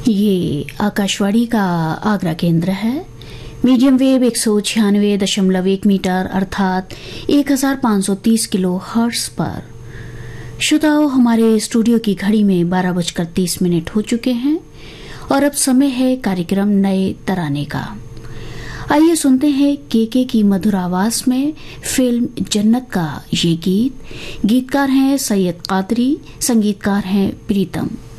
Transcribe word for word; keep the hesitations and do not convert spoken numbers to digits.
ये आकाशवाणी का आगरा केंद्र है। मीडियम वेव एक सौ छियानवे दशमलव एक मीटर अर्थात एक हजार पाँच सौ तीस किलो हर्ट्ज पर। श्रोताओं, हमारे स्टूडियो की घड़ी में बारह बजकर तीस मिनट हो चुके हैं और अब समय है कार्यक्रम नए तराने का। आइए सुनते हैं केके की मधुर आवाज में फिल्म जन्नत का ये गीत। गीतकार हैं सैयद कादरी, संगीतकार हैं प्रीतम।